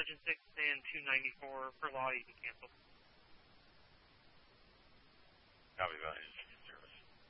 Engine 6 and 294 per law, you can cancel. Copy, Engine